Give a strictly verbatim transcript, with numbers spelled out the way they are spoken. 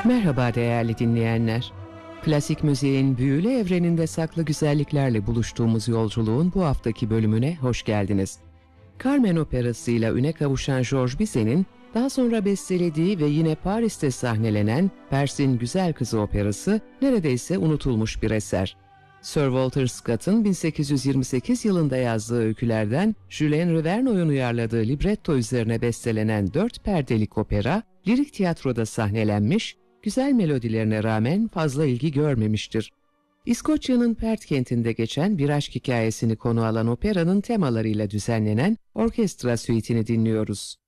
Merhaba değerli dinleyenler. Klasik müziğin büyülü evreninde saklı güzelliklerle buluştuğumuz yolculuğun bu haftaki bölümüne hoş geldiniz. Carmen operasıyla üne kavuşan Georges Bizet'in daha sonra bestelediği ve yine Paris'te sahnelenen Pers'in Güzel Kızı operası neredeyse unutulmuş bir eser. Sir Walter Scott'ın bin sekiz yüz yirmi sekiz yılında yazdığı öykülerden Julien Reverno'nun uyarladığı libretto üzerine bestelenen dört perdelik opera, lirik tiyatroda sahnelenmiş, güzel melodilerine rağmen fazla ilgi görmemiştir. İskoçya'nın Perth kentinde geçen bir aşk hikayesini konu alan operanın temalarıyla düzenlenen orkestra süitini dinliyoruz.